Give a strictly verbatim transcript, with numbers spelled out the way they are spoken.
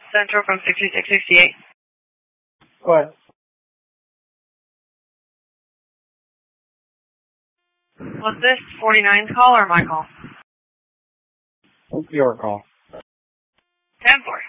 Central from sixty-six sixty-eight. Go ahead. Was this forty-nine's call or my call? Your call. ten four.